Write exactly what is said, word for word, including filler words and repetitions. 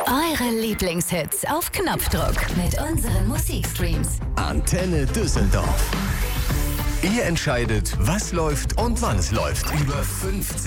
Eure Lieblingshits auf Knopfdruck mit unseren Musikstreams. Antenne Düsseldorf. Ihr entscheidet, was läuft und wann es läuft. Über fünfzehn